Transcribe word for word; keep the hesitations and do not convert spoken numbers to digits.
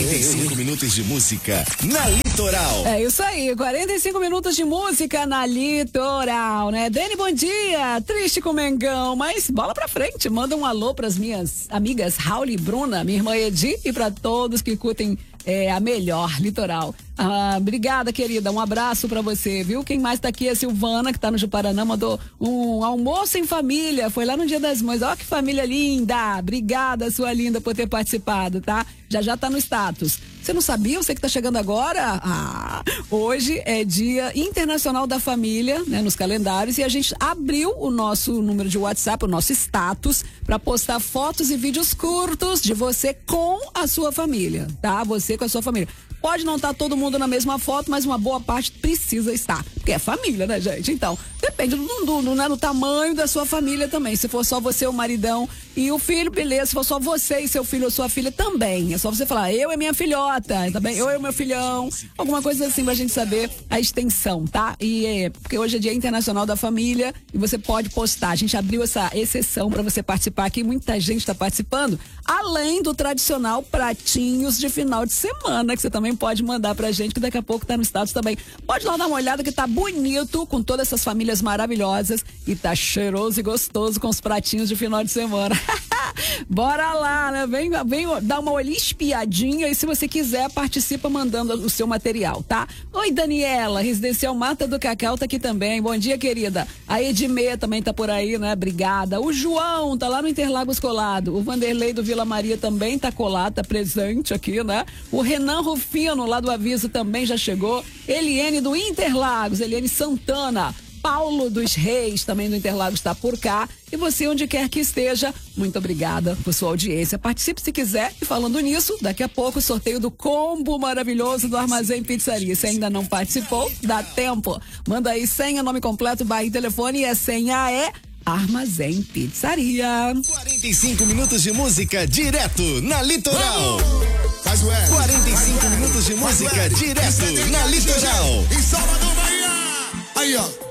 quarenta e cinco minutos de música na Litoral. É isso aí, quarenta e cinco minutos de música na Litoral, né? Dani, bom dia. Triste com o Mengão, mas bola pra frente. Manda um alô pras minhas amigas Raul e Bruna, minha irmã Edi, e pra todos que curtem é, a melhor Litoral. Ah, obrigada, querida. Um abraço pra você, viu? Quem mais tá aqui é a Silvana, que tá no Juparanã, mandou um almoço em família. Foi lá no Dia das Mães. Ó, que família linda. Obrigada, sua linda, por ter participado, tá? Já já tá no status. Você não sabia? Você que tá chegando agora? Ah, hoje é Dia Internacional da Família, né? Nos calendários. E a gente abriu o nosso número de WhatsApp, o nosso status, pra postar fotos e vídeos curtos de você com a sua família, tá? Você com a sua família. Pode não estar todo mundo na mesma foto, mas uma boa parte precisa estar. Porque é família, né, gente? Então, depende do, do, do, né, do tamanho da sua família também. Se for só você, o maridão e o filho, beleza. Se for só você e seu filho ou sua filha, também. É só você falar, eu e minha filhota, também, eu e meu filhão. Alguma coisa assim pra gente saber a extensão, tá? E é, porque hoje é Dia Internacional da Família e você pode postar. A gente abriu essa exceção pra você participar aqui. Muita gente tá participando. Além do tradicional pratinhos de final de semana, que você também pode mandar pra gente, que daqui a pouco tá no status também. Pode lá dar uma olhada que tá bonito, com todas essas famílias maravilhosas, e tá cheiroso e gostoso com os pratinhos de final de semana. Bora lá, né? Vem, vem dar uma olhada, espiadinha, e se você quiser, participa mandando o seu material, tá? Oi, Daniela, Residencial Mata do Cacau tá aqui também. Bom dia, querida. A Edmê também tá por aí, né? Obrigada. O João tá lá no Interlagos colado. O Vanderlei do Vila Maria também tá colado, tá presente aqui, né? O Renan Rufino, lá do Aviso, também já chegou. Eliene do Interlagos, Eliene Santana. Paulo dos Reis, também do Interlagos, está por cá. E você, onde quer que esteja, muito obrigada por sua audiência. Participe se quiser. E falando nisso, daqui a pouco o sorteio do combo maravilhoso do Armazém Pizzaria. Se ainda não participou, dá tempo. Manda aí senha, nome completo, barra e telefone, e a senha é Armazém Pizzaria. quarenta e cinco minutos de música direto na Litoral. Faz o L. quarenta e cinco minutos de música direto na Litoral. Em Salvador, Bahia. Aí, ó.